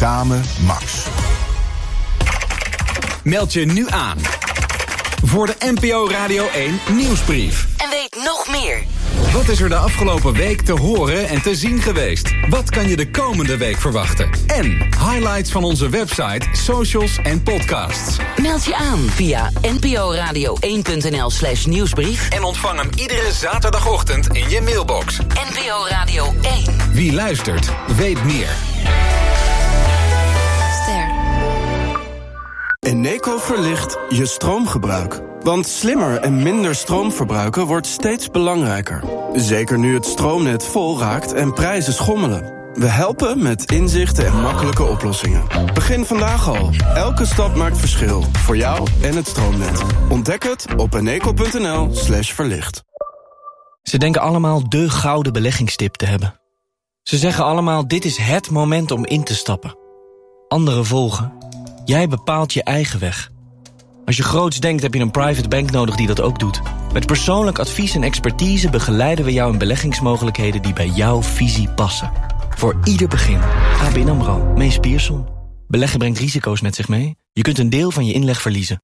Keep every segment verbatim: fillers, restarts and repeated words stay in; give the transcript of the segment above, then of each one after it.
Samen Max. Meld je nu aan voor de N P O Radio één Nieuwsbrief. En weet nog meer. Wat is er de afgelopen week te horen en te zien geweest? Wat kan je de komende week verwachten? En highlights van onze website, socials en podcasts. Meld je aan via n p o radio één punt n l slash nieuwsbrief. En ontvang hem iedere zaterdagochtend in je mailbox. N P O Radio één. Wie luistert, weet meer. Eneco verlicht je stroomgebruik. Want slimmer en minder stroom verbruiken wordt steeds belangrijker. Zeker nu het stroomnet vol raakt en prijzen schommelen. We helpen met inzichten en makkelijke oplossingen. Begin vandaag al. Elke stap maakt verschil. Voor jou en het stroomnet. Ontdek het op eneco punt n l slash verlicht. Ze denken allemaal de gouden beleggingstip te hebben. Ze zeggen allemaal, dit is het moment om in te stappen. Anderen volgen. Jij bepaalt je eigen weg. Als je groots denkt, heb je een private bank nodig die dat ook doet. Met persoonlijk advies en expertise begeleiden we jou in beleggingsmogelijkheden die bij jouw visie passen. Voor ieder begin. A B N AMRO, Mees Pierson. Beleggen brengt risico's met zich mee. Je kunt een deel van je inleg verliezen.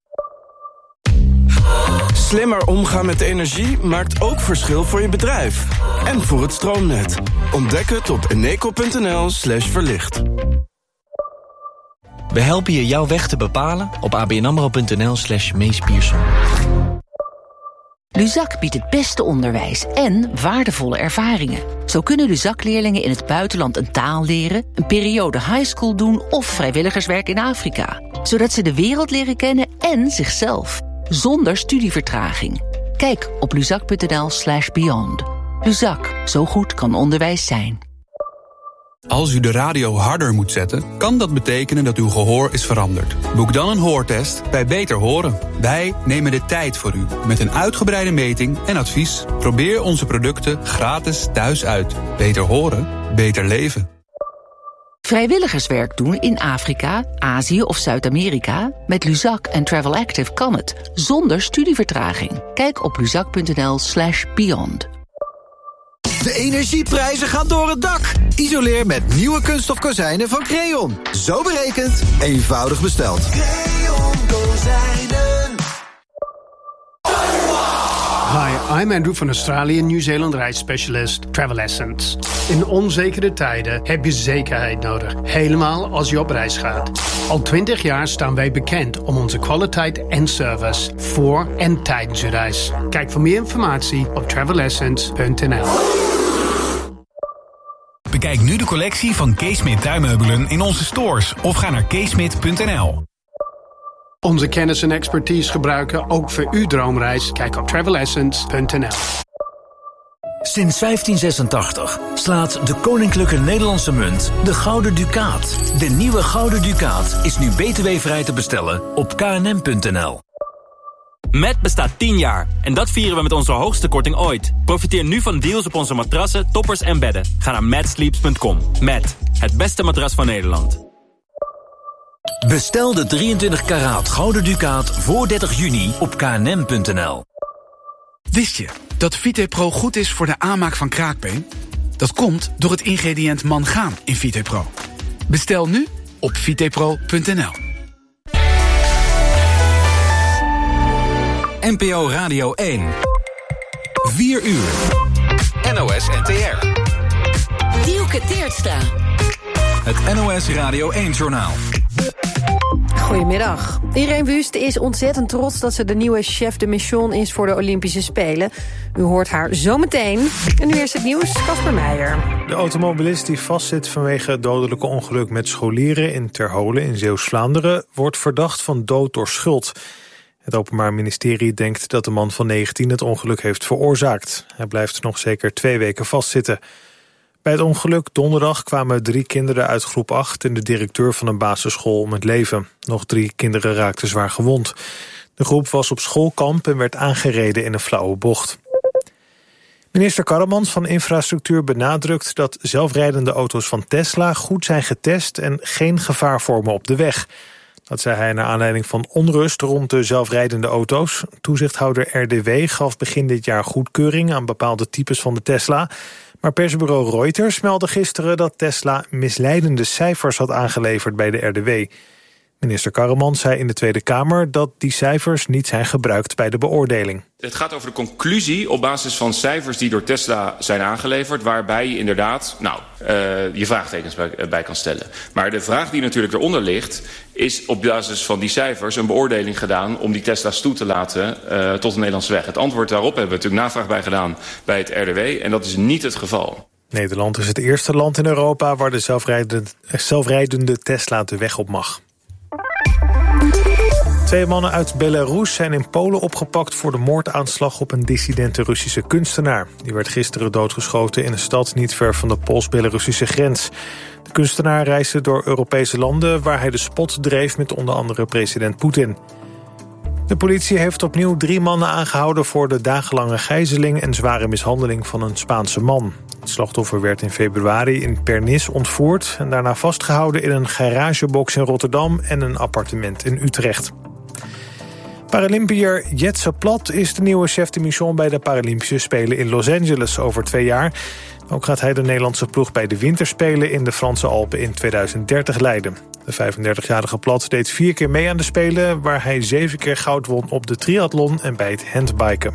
Slimmer omgaan met energie maakt ook verschil voor je bedrijf. En voor het stroomnet. Ontdek het op eneco punt n l slash verlicht. We helpen je jouw weg te bepalen op a b n amro punt n l slash Mees Pierson. Luzak biedt het beste onderwijs en waardevolle ervaringen. Zo kunnen Luzak-leerlingen in het buitenland een taal leren, een periode highschool doen of vrijwilligerswerk in Afrika. Zodat ze de wereld leren kennen en zichzelf. Zonder studievertraging. Kijk op luzak punt n l slash beyond. Luzak, zo goed kan onderwijs zijn. Als u de radio harder moet zetten, kan dat betekenen dat uw gehoor is veranderd. Boek dan een hoortest bij Beter Horen. Wij nemen de tijd voor u, met een uitgebreide meting en advies. Probeer onze producten gratis thuis uit. Beter horen, beter leven. Vrijwilligerswerk doen in Afrika, Azië of Zuid-Amerika? Met Luzak en Travel Active kan het, zonder studievertraging. Kijk op luzak punt n l slash beyond. De energieprijzen gaan door het dak. Isoleer met nieuwe kunststof kozijnen van Creon. Zo berekend, eenvoudig besteld. Creon kozijnen. Hi, I'm Andrew van Australië Nieuw-Zeeland reisspecialist Travel Essence. In onzekere tijden heb je zekerheid nodig. Helemaal als je op reis gaat. Al twintig jaar staan wij bekend om onze kwaliteit en service voor en tijdens je reis. Kijk voor meer informatie op travel essence punt n l. Bekijk nu de collectie van Keesmit tuinmeubelen in onze stores of ga naar keesmit punt n l. Onze kennis en expertise gebruiken ook voor uw droomreis. Kijk op travel essence punt n l. Sinds vijftien zesentachtig slaat de Koninklijke Nederlandse Munt de Gouden Ducaat. De nieuwe Gouden Ducaat is nu B T W-vrij te bestellen op k n m punt n l. Met bestaat tien jaar en dat vieren we met onze hoogste korting ooit. Profiteer nu van deals op onze matrassen, toppers en bedden. Ga naar mat sleeps punt com. Mat, het beste matras van Nederland. Bestel de drieëntwintig karaat Gouden Ducaat voor dertig juni op k n m punt n l. Wist je dat Vitepro goed is voor de aanmaak van kraakbeen? Dat komt door het ingrediënt mangaan in Vitepro. Bestel nu op vitepro punt n l. N P O Radio één. vier uur. N O S N T R. Dielke Teertstra. Het N O S Radio één-journaal. Goedemiddag. Irene Wust is ontzettend trots dat ze de nieuwe chef de mission is voor de Olympische Spelen. U hoort haar zometeen. En nu eerst het nieuws, Casper Meijer. De automobilist die vastzit vanwege het dodelijke ongeluk met scholieren in Terholen in Zeeuws-Vlaanderen wordt verdacht van dood door schuld. Het Openbaar Ministerie denkt dat de man van negentien het ongeluk heeft veroorzaakt. Hij blijft nog zeker twee weken vastzitten. Bij het ongeluk donderdag kwamen drie kinderen uit groep acht... en de directeur van een basisschool om het leven. Nog drie kinderen raakten zwaar gewond. De groep was op schoolkamp en werd aangereden in een flauwe bocht. Minister Karremans van Infrastructuur benadrukt dat zelfrijdende auto's van Tesla goed zijn getest en geen gevaar vormen op de weg. Dat zei hij naar aanleiding van onrust rond de zelfrijdende auto's. Toezichthouder R D W gaf begin dit jaar goedkeuring aan bepaalde types van de Tesla. Maar persbureau Reuters meldde gisteren dat Tesla misleidende cijfers had aangeleverd bij de R D W. Minister Karremans zei in de Tweede Kamer dat die cijfers niet zijn gebruikt bij de beoordeling. Het gaat over de conclusie op basis van cijfers die door Tesla zijn aangeleverd, waarbij je inderdaad nou, uh, je vraagtekens bij, uh, bij kan stellen. Maar de vraag die natuurlijk eronder ligt, is op basis van die cijfers een beoordeling gedaan om die Tesla's toe te laten uh, tot de Nederlandse weg. Het antwoord daarop hebben we natuurlijk navraag bij gedaan bij het R D W en dat is niet het geval. Nederland is het eerste land in Europa waar de zelfrijdende, zelfrijdende Tesla de weg op mag. Twee mannen uit Belarus zijn in Polen opgepakt voor de moordaanslag op een dissidente Russische kunstenaar. Die werd gisteren doodgeschoten in een stad niet ver van de Pools-Belarussische grens. De kunstenaar reisde door Europese landen waar hij de spot dreef met onder andere president Poetin. De politie heeft opnieuw drie mannen aangehouden voor de dagenlange gijzeling en zware mishandeling van een Spaanse man. Het slachtoffer werd in februari in Pernis ontvoerd en daarna vastgehouden in een garagebox in Rotterdam en een appartement in Utrecht. Paralympiër Jetse Plat is de nieuwe chef de mission bij de Paralympische Spelen in Los Angeles over twee jaar. Ook gaat hij de Nederlandse ploeg bij de Winterspelen in de Franse Alpen in tweeduizend dertig leiden. De vijfendertigjarige Plat deed vier keer mee aan de Spelen, waar hij zeven keer goud won op de triathlon en bij het handbiken.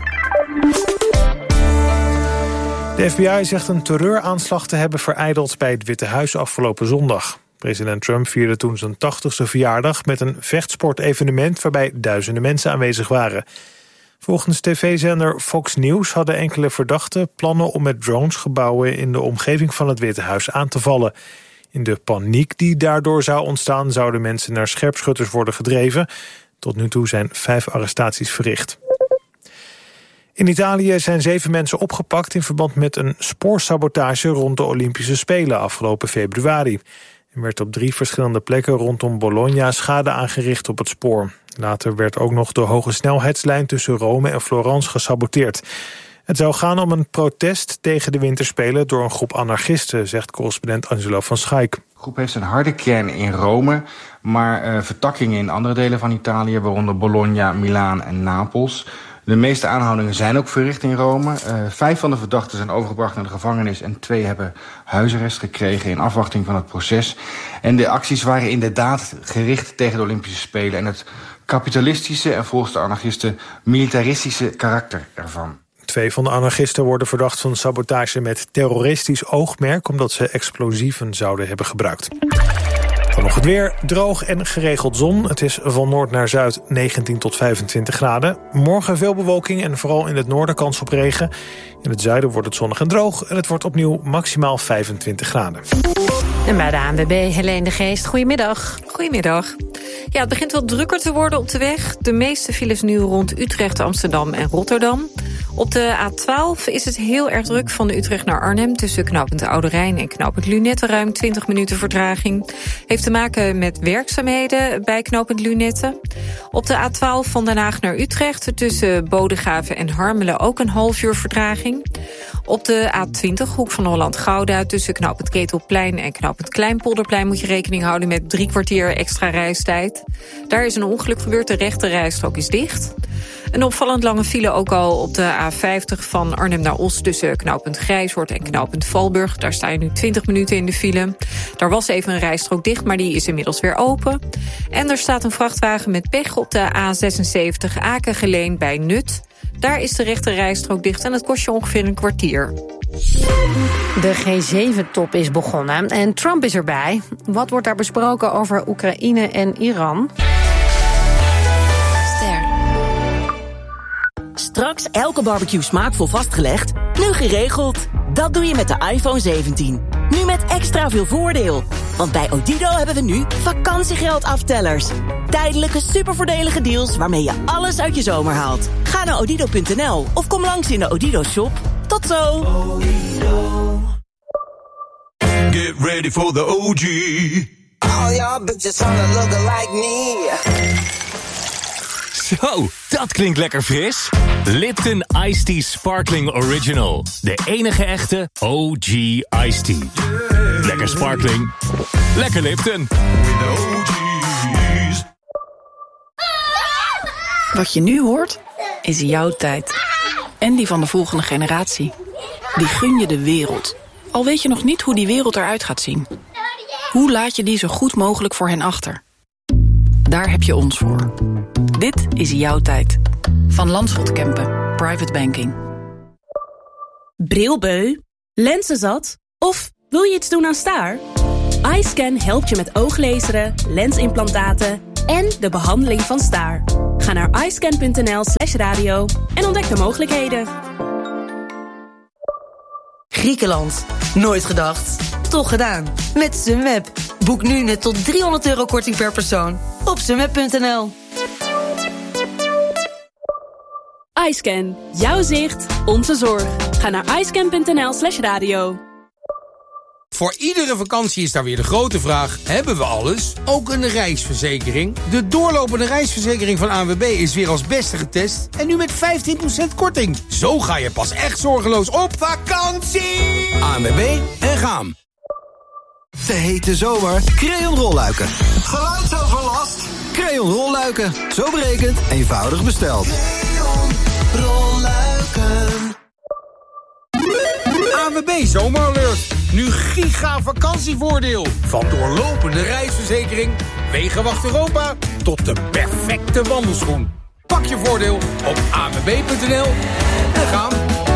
De F B I zegt een terreuraanslag te hebben verijdeld bij het Witte Huis afgelopen zondag. President Trump vierde toen zijn tachtigste verjaardag met een vechtsportevenement waarbij duizenden mensen aanwezig waren. Volgens tv-zender Fox News hadden enkele verdachten plannen om met drones gebouwen in de omgeving van het Witte Huis aan te vallen. In de paniek die daardoor zou ontstaan zouden mensen naar scherpschutters worden gedreven. Tot nu toe zijn vijf arrestaties verricht. In Italië zijn zeven mensen opgepakt in verband met een spoorsabotage rond de Olympische Spelen afgelopen februari. Er werd op drie verschillende plekken rondom Bologna schade aangericht op het spoor. Later werd ook nog de hoge snelheidslijn tussen Rome en Florence gesaboteerd. Het zou gaan om een protest tegen de winterspelen door een groep anarchisten, zegt correspondent Angelo van Schaik. De groep heeft een harde kern in Rome, maar uh, vertakkingen in andere delen van Italië, waaronder Bologna, Milaan en Napels. De meeste aanhoudingen zijn ook verricht in Rome. Uh, vijf van de verdachten zijn overgebracht naar de gevangenis en twee hebben huisarrest gekregen in afwachting van het proces. En de acties waren inderdaad gericht tegen de Olympische Spelen en het kapitalistische en volgens de anarchisten militaristische karakter ervan. Twee van de anarchisten worden verdacht van sabotage met terroristisch oogmerk, omdat ze explosieven zouden hebben gebruikt. Dan nog het weer, droog en geregeld zon. Het is van noord naar zuid negentien tot vijfentwintig graden. Morgen veel bewolking en vooral in het noorden kans op regen. In het zuiden wordt het zonnig en droog en het wordt opnieuw maximaal vijfentwintig graden. En bij de A N W B, Helene de Geest, goedemiddag. Goedemiddag. Ja, het begint wel drukker te worden op de weg. De meeste files nu rond Utrecht, Amsterdam en Rotterdam. Op de A twaalf is het heel erg druk van Utrecht naar Arnhem, tussen knooppunt Oude Rijn en knooppunt Lunetten, ruim twintig minuten vertraging. Heeft te maken met werkzaamheden bij knooppunt Lunetten. Op de A twaalf van Den Haag naar Utrecht, tussen Bodegraven en Harmelen, ook een half uur vertraging. Op de A twintig, hoek van Holland-Gouda, tussen knooppunt Ketelplein en knooppunt Kleinpolderplein moet je rekening houden met drie kwartier extra reistijd. Daar is een ongeluk gebeurd, de rechte rijstrook is dicht. Een opvallend lange file ook al op de A vijftig van Arnhem naar Os, tussen knooppunt Grijshoort en knooppunt Valburg. Daar sta je nu twintig minuten in de file. Daar was even een rijstrook dicht, maar die is inmiddels weer open. En er staat een vrachtwagen met pech op de A zesenzeventig Aken-Geleen bij Nut. Daar is de rechte rijstrook dicht en het kost je ongeveer een kwartier. De G zeven top is begonnen en Trump is erbij. Wat wordt daar besproken over Oekraïne en Iran? Straks elke barbecue smaakvol vastgelegd, nu geregeld. Dat doe je met de iPhone zeventien. Nu met extra veel voordeel. Want bij Odido hebben we nu vakantiegeldaftellers. Tijdelijke supervoordelige deals waarmee je alles uit je zomer haalt. Ga naar odido punt n l of kom langs in de Odido shop. Tot zo! Get ready for the O G. All y'all bitches wanna look like me. Zo, dat klinkt lekker fris. Lipton Iced Tea Sparkling Original. De enige echte O G Iced Tea. Lekker sparkling. Lekker Lipton. Wat je nu hoort, is jouw tijd. En die van de volgende generatie. die gun je de wereld. Al weet je nog niet hoe die wereld eruit gaat zien. Hoe laat je die zo goed mogelijk voor hen achter? Daar heb je ons voor. Dit is jouw tijd. Van Landschot Kempen. Private Banking. Brilbeu? Lenzenzat? Of wil je iets doen aan staar? iScan helpt je met ooglezeren, lensimplantaten en de behandeling van staar. Ga naar iscan.nl slash radio en ontdek de mogelijkheden. Griekenland. Nooit gedacht. Toch gedaan. Met Sunweb. Boek nu net tot driehonderd euro korting per persoon. Op sunweb punt n l. iScan. Jouw zicht, onze zorg. Ga naar iscan.nl slash radio. Voor iedere vakantie is daar weer de grote vraag: hebben we alles? Ook een reisverzekering? De doorlopende reisverzekering van A N W B is weer als beste getest en nu met vijftien procent korting. Zo ga je pas echt zorgeloos op vakantie! A N W B en gaan. De hete zomer. Creon rolluiken. Geluidsoverlast. Creon rolluiken. Zo berekend, eenvoudig besteld. Creon rolluiken. A N W B Zomeralert. Nu giga vakantievoordeel. Van doorlopende reisverzekering, Wegenwacht Europa tot de perfecte wandelschoen. Pak je voordeel op a n w b punt n l en gaan.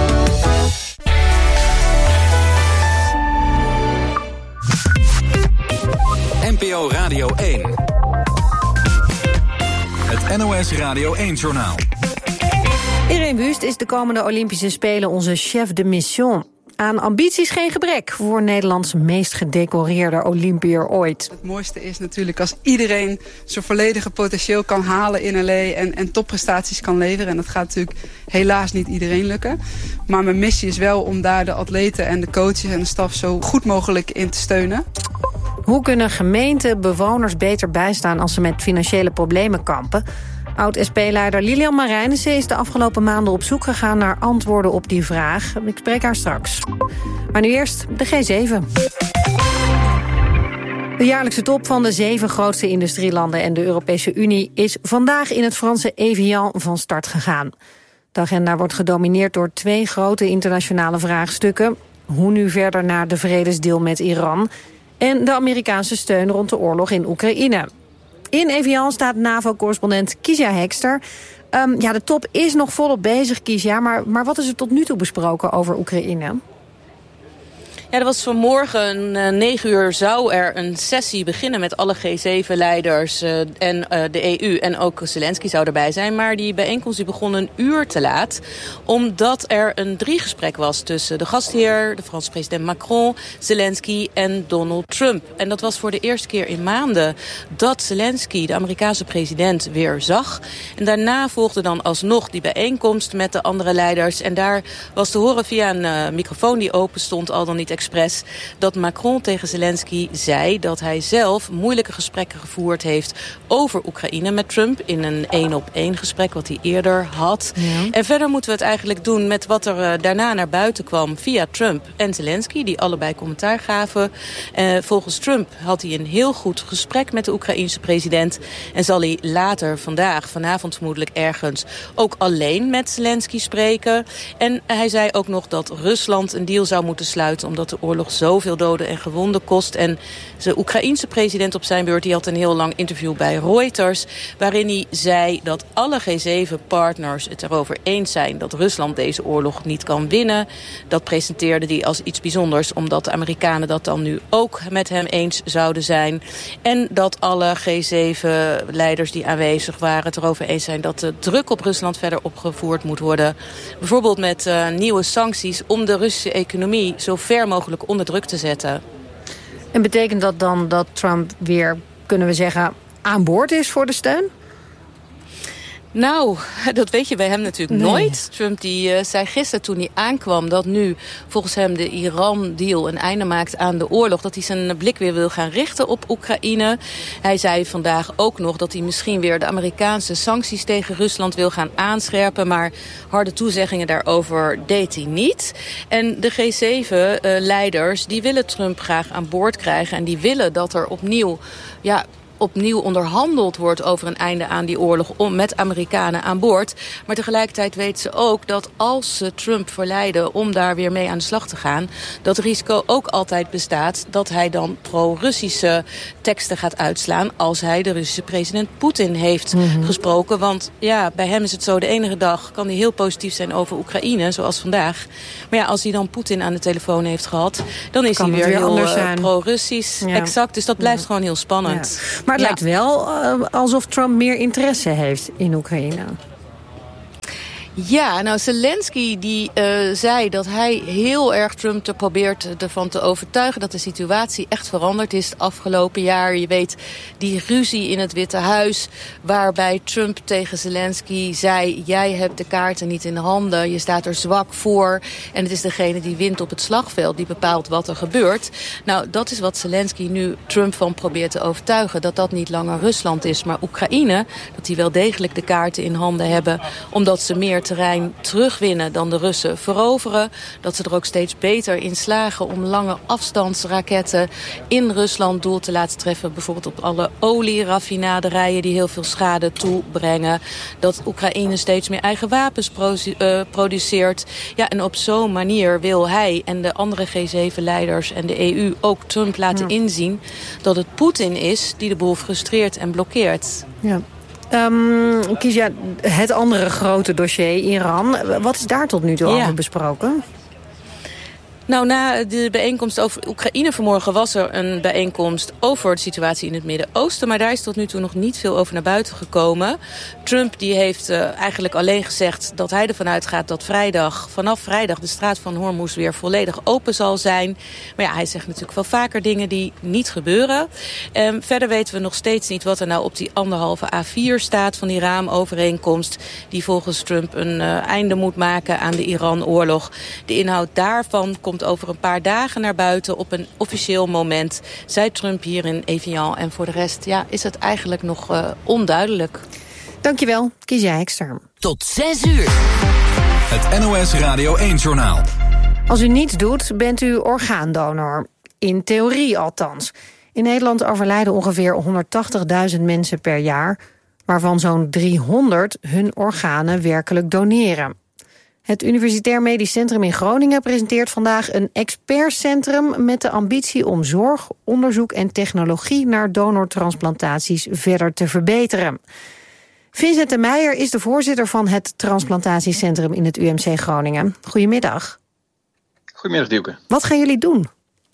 N P O Radio één. Het N O S Radio één-journaal. Irene Wust is de komende Olympische Spelen onze chef de mission. Aan ambities geen gebrek voor Nederlands meest gedecoreerde Olympiër ooit. Het mooiste is natuurlijk als iedereen zijn volledige potentieel kan halen in L A en, en topprestaties kan leveren. En dat gaat natuurlijk helaas niet iedereen lukken. Maar mijn missie is wel om daar de atleten en de coaches en de staf zo goed mogelijk in te steunen. Hoe kunnen gemeenten bewoners beter bijstaan als ze met financiële problemen kampen? Oud-S P-leider Lilian Marijnissen is de afgelopen maanden op zoek gegaan naar antwoorden op die vraag. Ik spreek haar straks. Maar nu eerst de G zeven. De jaarlijkse top van de zeven grootste industrielanden en de Europese Unie is vandaag in het Franse Evian van start gegaan. De agenda wordt gedomineerd door twee grote internationale vraagstukken. Hoe nu verder naar de vredesdeal met Iran en de Amerikaanse steun rond de oorlog in Oekraïne. In Evian staat NAVO-correspondent Kiesja Hekster. Um, ja, de top is nog volop bezig, Kiesja, maar, maar wat is er tot nu toe besproken over Oekraïne? Ja, er was vanmorgen uh, negen uur zou er een sessie beginnen met alle G zeven-leiders uh, en uh, de E U. En ook Zelensky zou erbij zijn. Maar die bijeenkomst die begon een uur te laat. Omdat er een driegesprek was tussen de gastheer, de Franse president Macron, Zelensky en Donald Trump. En dat was voor de eerste keer in maanden dat Zelensky de Amerikaanse president weer zag. En daarna volgde dan alsnog die bijeenkomst met de andere leiders. En daar was te horen via een uh, microfoon die open stond, al dan niet Express, dat Macron tegen Zelensky zei dat hij zelf moeilijke gesprekken gevoerd heeft over Oekraïne met Trump in een één-op-één gesprek wat hij eerder had. Ja. En verder moeten we het eigenlijk doen met wat er uh, daarna naar buiten kwam via Trump en Zelensky, die allebei commentaar gaven. Uh, volgens Trump had hij een heel goed gesprek met de Oekraïense president en zal hij later vandaag, vanavond vermoedelijk ergens, ook alleen met Zelensky spreken. En hij zei ook nog dat Rusland een deal zou moeten sluiten omdat de oorlog zoveel doden en gewonden kost. En de Oekraïense president op zijn beurt die had een heel lang interview bij Reuters, waarin hij zei dat alle G zeven-partners het erover eens zijn dat Rusland deze oorlog niet kan winnen. Dat presenteerde hij als iets bijzonders, omdat de Amerikanen dat dan nu ook met hem eens zouden zijn. En dat alle G zeven-leiders die aanwezig waren het erover eens zijn dat de druk op Rusland verder opgevoerd moet worden. Bijvoorbeeld met uh, nieuwe sancties om de Russische economie zo ver mogelijk onder druk te zetten. En betekent dat dan dat Trump weer, kunnen we zeggen, aan boord is voor de steun? Nou, dat weet je bij hem natuurlijk nee. nooit. Trump die uh, zei gisteren toen hij aankwam dat nu volgens hem de Iran-deal een einde maakt aan de oorlog. Dat hij zijn blik weer wil gaan richten op Oekraïne. Hij zei vandaag ook nog dat hij misschien weer de Amerikaanse sancties tegen Rusland wil gaan aanscherpen. Maar harde toezeggingen daarover deed hij niet. En de G zeven-leiders uh, die willen Trump graag aan boord krijgen. En die willen dat er opnieuw ja, opnieuw onderhandeld wordt over een einde aan die oorlog om met Amerikanen aan boord. Maar tegelijkertijd weet ze ook dat als ze Trump verleiden om daar weer mee aan de slag te gaan, dat het risico ook altijd bestaat dat hij dan pro-Russische teksten gaat uitslaan als hij de Russische president Poetin heeft mm-hmm. gesproken. Want ja, bij hem is het zo, de enige dag kan hij heel positief zijn over Oekraïne, zoals vandaag. Maar ja, als hij dan Poetin aan de telefoon heeft gehad, dan is kan hij weer, weer heel uh, pro-Russisch. Ja. Exact, dus dat blijft ja. gewoon heel spannend. Ja. Maar het ja. lijkt wel uh, alsof Trump meer interesse heeft in Oekraïne. Ja, nou Zelensky die uh, zei dat hij heel erg Trump te probeert ervan te overtuigen dat de situatie echt veranderd is het afgelopen jaar. Je weet, die ruzie in het Witte Huis waarbij Trump tegen Zelensky zei, jij hebt de kaarten niet in de handen, je staat er zwak voor en het is degene die wint op het slagveld die bepaalt wat er gebeurt. Nou, dat is wat Zelensky nu Trump van probeert te overtuigen, dat dat niet langer Rusland is, maar Oekraïne, dat die wel degelijk de kaarten in handen hebben, omdat ze meer terrein terugwinnen dan de Russen veroveren. Dat ze er ook steeds beter in slagen om lange afstandsraketten in Rusland doel te laten treffen. Bijvoorbeeld op alle olieraffinaderijen die heel veel schade toebrengen. Dat Oekraïne steeds meer eigen wapens produ- uh, produceert. Ja, en op zo'n manier wil hij en de andere G zeven leiders en de E U ook Trump laten ja. inzien dat het Poetin is die de boel frustreert en blokkeert. Ja. Um, Kizia, het andere grote dossier, Iran. Wat is daar tot nu toe ja. over besproken? Nou, na de bijeenkomst over Oekraïne vanmorgen was er een bijeenkomst over de situatie in het Midden-Oosten. Maar daar is tot nu toe nog niet veel over naar buiten gekomen. Trump die heeft uh, eigenlijk alleen gezegd dat hij ervan uitgaat dat vrijdag, vanaf vrijdag de straat van Hormuz weer volledig open zal zijn. Maar ja, hij zegt natuurlijk wel vaker dingen die niet gebeuren. Um, verder weten we nog steeds niet wat er nou op die anderhalve A vier staat van die raamovereenkomst die volgens Trump een uh, einde moet maken aan de Iran-oorlog. De inhoud daarvan komt over een paar dagen naar buiten op een officieel moment, zei Trump hier in Evian. En voor de rest ja, is het eigenlijk nog uh, onduidelijk. Dankjewel, Kizia Ekster. Tot zes uur. Het N O S Radio één-journaal. Als u niets doet, bent u orgaandonor. In theorie althans. In Nederland overlijden ongeveer honderdtachtigduizend mensen per jaar, waarvan zo'n driehonderd hun organen werkelijk doneren. Het Universitair Medisch Centrum in Groningen presenteert vandaag een expertcentrum met de ambitie om zorg, onderzoek en technologie naar donortransplantaties verder te verbeteren. Vincent de Meijer is de voorzitter van het transplantatiecentrum in het U M C Groningen. Goedemiddag. Goedemiddag, Dielke. Wat gaan jullie doen?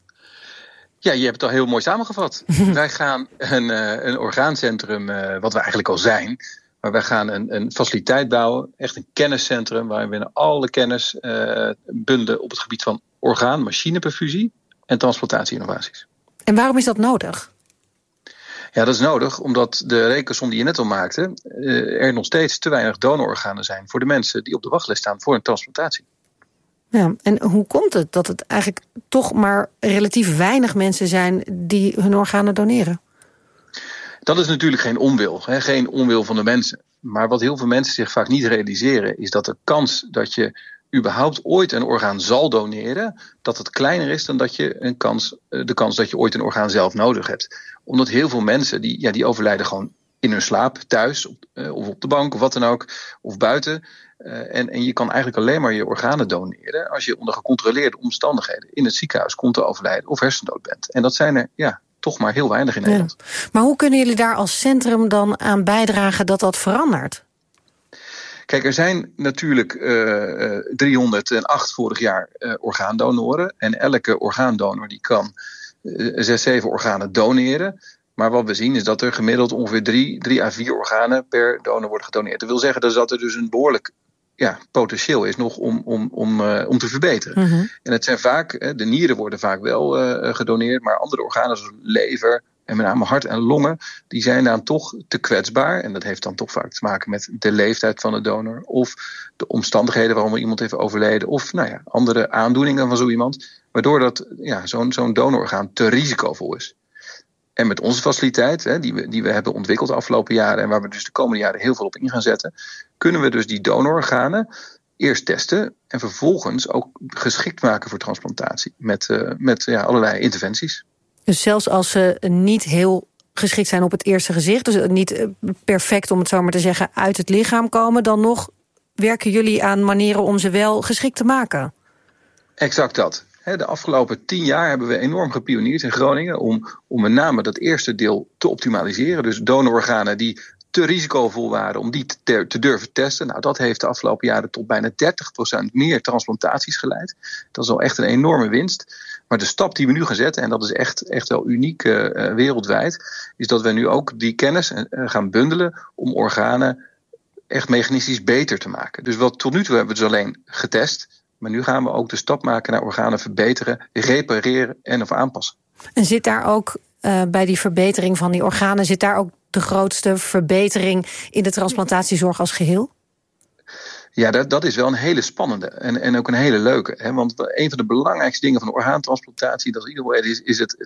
Ja, je hebt het al heel mooi samengevat. Wij gaan een, uh, een orgaancentrum, uh, wat we eigenlijk al zijn, maar wij gaan een, een faciliteit bouwen, echt een kenniscentrum, waarin we alle kennis uh, bundelen op het gebied van orgaan, machineperfusie en transplantatie-innovaties. En waarom is dat nodig? Ja, dat is nodig omdat de rekensom die je net al maakte, uh, er nog steeds te weinig donororganen zijn voor de mensen die op de wachtlijst staan voor een transplantatie. Ja, en hoe komt het dat het eigenlijk toch maar relatief weinig mensen zijn die hun organen doneren? Dat is natuurlijk geen onwil, hè, geen onwil van de mensen. Maar wat heel veel mensen zich vaak niet realiseren, is dat de kans dat je überhaupt ooit een orgaan zal doneren, dat het kleiner is dan dat je een kans, de kans dat je ooit een orgaan zelf nodig hebt. Omdat heel veel mensen die, ja, die overlijden gewoon in hun slaap, thuis op, uh, of op de bank of wat dan ook, of buiten. Uh, en, en je kan eigenlijk alleen maar je organen doneren als je onder gecontroleerde omstandigheden in het ziekenhuis komt te overlijden of hersendood bent. En dat zijn er ja, toch maar heel weinig in Nederland. Ja. Maar hoe kunnen jullie daar als centrum dan aan bijdragen dat dat verandert? Kijk, er zijn natuurlijk uh, driehonderdacht vorig jaar uh, orgaandonoren. En elke orgaandonor die kan uh, zes, zeven organen doneren. Maar wat we zien is dat er gemiddeld ongeveer drie, drie à vier organen per donor worden gedoneerd. Dat wil zeggen dus dat er dus een behoorlijk ja, potentieel is nog om, om, om, uh, om te verbeteren. Mm-hmm. En het zijn vaak, uh, de nieren worden vaak wel uh, gedoneerd, maar andere organen zoals lever en met name hart en longen, die zijn dan toch te kwetsbaar. En dat heeft dan toch vaak te maken met de leeftijd van de donor of de omstandigheden waarom er iemand heeft overleden of nou ja, andere aandoeningen van zo iemand, waardoor dat, ja, zo'n, zo'n donororgaan te risicovol is. En met onze faciliteit, hè, die, we, die we hebben ontwikkeld de afgelopen jaren en waar we dus de komende jaren heel veel op in gaan zetten, kunnen we dus die donororganen eerst testen en vervolgens ook geschikt maken voor transplantatie met, uh, met ja, allerlei interventies. Dus zelfs als ze niet heel geschikt zijn op het eerste gezicht, dus niet perfect, om het zo maar te zeggen, uit het lichaam komen, dan nog werken jullie aan manieren om ze wel geschikt te maken? Exact dat. De afgelopen tien jaar hebben we enorm gepioneerd in Groningen om, om met name dat eerste deel te optimaliseren. Dus donororganen die te risicovol waren om die te, te durven testen. Nou, dat heeft de afgelopen jaren tot bijna dertig procent meer transplantaties geleid. Dat is al echt een enorme winst. Maar de stap die we nu gaan zetten, en dat is echt, echt wel uniek uh, wereldwijd, is dat we nu ook die kennis uh, gaan bundelen om organen echt mechanistisch beter te maken. Dus wat tot nu toe hebben we dus alleen getest. Maar nu gaan we ook de stap maken naar organen verbeteren, repareren en of aanpassen. En zit daar ook uh, bij die verbetering van die organen, zit daar ook de grootste verbetering in de transplantatiezorg als geheel? Ja, dat, dat is wel een hele spannende en, en ook een hele leuke. Hè? Want een van de belangrijkste dingen van de orgaantransplantatie, dat is, is het